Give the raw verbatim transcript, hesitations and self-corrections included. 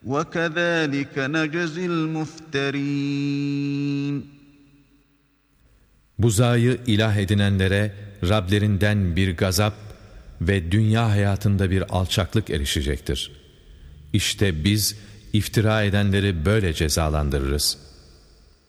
وَكَذَٰلِكَ نَجْزِي الْمُفْتَرِينَ. Buzağıyı ilah edinenlere Rablerinden bir gazap ve dünya hayatında bir alçaklık erişecektir. İşte biz iftira edenleri böyle cezalandırırız.